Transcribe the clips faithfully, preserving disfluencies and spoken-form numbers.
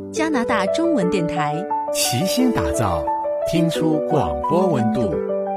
加拿大中文电台， 齐心打造，听出广播温度。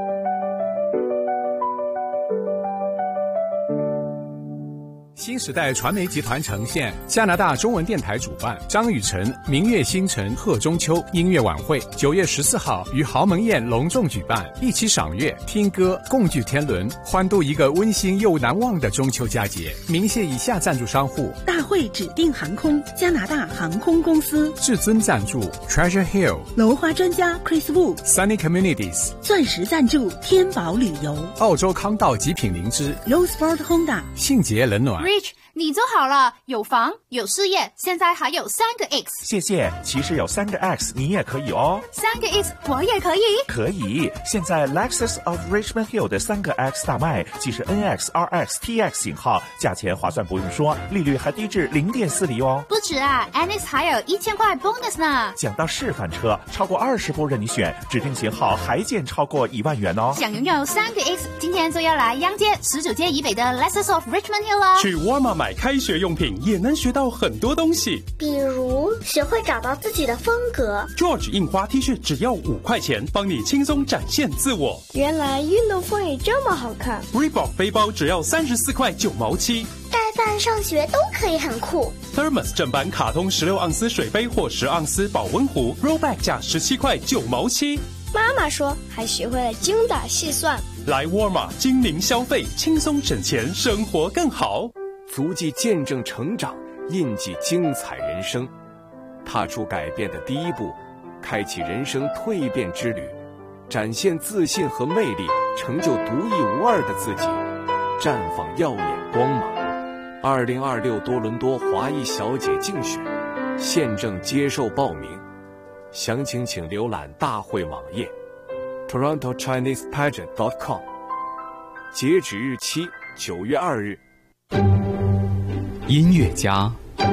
新时代传媒集团呈现，加拿大中文电台主办，张雨晨明月星辰贺中秋音乐晚会，九月十四号于豪门宴隆重举办，一起赏月、听歌、共聚天伦，欢度一个温馨又难忘的中秋佳节。鸣谢以下赞助商户： 大会指定航空、加拿大航空公司； 至尊赞助 Treasure Hill； 楼花专家 Chris Wu； Sunny Communities； 钻石赞助天宝旅游； 澳洲康道极品灵芝； Roseford Honda； 信捷冷暖。 你做好了，有房有事业，现在还有三个 X。 谢谢，其实有三个 X 你也可以哦。 三个 X 我也可以？ 可以，现在 Lexus of Richmond Hill 的三个 X 大卖，既是 N X、R X、T X 型号，价钱划算不用说，利率还低至 零点四 厘哦。 不止啊， N X 还有一千块 bonus 呢。 讲到示范车，超过二十部任你选，指定型号还减超过一万元哦。 想拥有三个 X， 今天就要来央街十九街以北的 Lexus of Richmond Hill 了。 去沃尔玛买开学用品也能学到很多东西， 比如学会找到自己的风格。 George 印花 T 恤只要五块钱，帮你轻松展现自我。 原来运动风也这么好看。 Reebok 背包只要三十四块九毛七， 带饭上学都可以很酷。 Thermos 正版卡通十六盎司水杯或十盎司保温壶 Rollback 价十七块九毛七。 妈妈说还学会了精打细算。 来沃尔玛精明消费，轻松省钱，生活更好。 足迹见证成长，印记精彩人生，踏出改变的第一步，开启人生蜕变之旅，展现自信和魅力，成就独一无二的自己，绽放耀眼光芒。二零二六多伦多华裔小姐竞选现正接受报名，详情请浏览大会网页 toronto chinese pageant dot com， 截止日期九月二日。 音乐家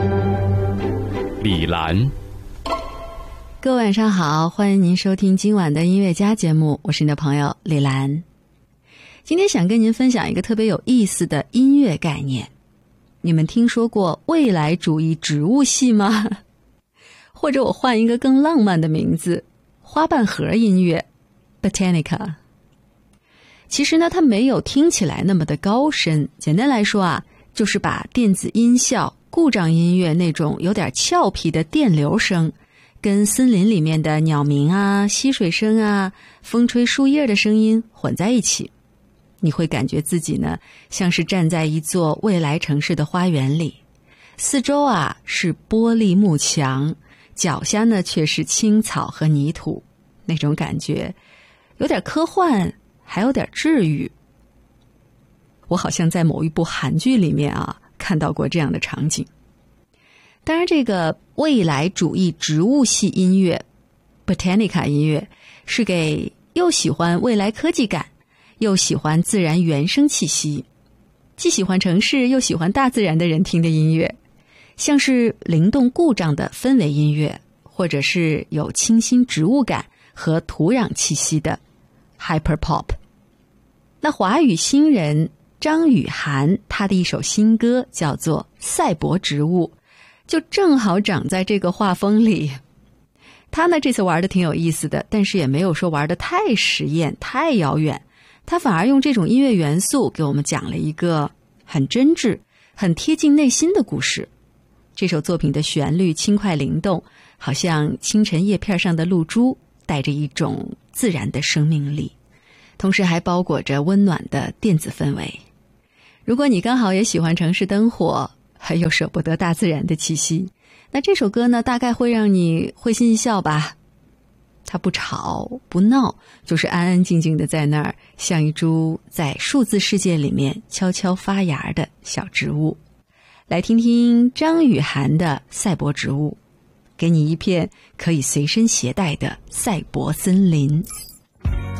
李兰， 各位晚上好，欢迎您收听今晚的音乐家节目，我是你的朋友李兰。今天想跟您分享一个特别有意思的音乐概念。你们听说过未来主义植物系吗？或者我换一个更浪漫的名字，花瓣盒音乐 Botanica。 其实呢，它没有听起来那么的高深，简单来说啊，就是把电子音效、故障音乐那种有点俏皮的电流声，跟森林里面的鸟鸣啊、溪水声啊、风吹树叶的声音混在一起。你会感觉自己呢，像是站在一座未来城市的花园里，四周啊是玻璃幕墙，脚下呢却是青草和泥土，那种感觉有点科幻，还有点治愈。我好像在某一部韩剧里面啊看到过这样的场景。当然，这个未来主义植物系音乐 Botanica 音乐是给又喜欢未来科技感，又喜欢自然原生气息，既喜欢城市又喜欢大自然的人听的音乐，像是灵动故障的氛围音乐，或者是有清新植物感和土壤气息的 Hyper Pop。 那华语新人张雨涵，他的一首新歌叫做《赛博植物》，就正好长在这个画风里。他呢这次玩的挺有意思的，但是也没有说玩的太实验太遥远，他反而用这种音乐元素给我们讲了一个很真挚很贴近内心的故事。这首作品的旋律轻快灵动，好像清晨叶片上的露珠，带着一种自然的生命力，同时还包裹着温暖的电子氛围。如果你刚好也喜欢城市灯火，还又舍不得大自然的气息，那这首歌呢大概会让你会心一笑吧。它不吵不闹，就是安安静静的在那儿，像一株在数字世界里面悄悄发芽的小植物。来听听张雨涵的赛博植物，给你一片可以随身携带的赛博森林。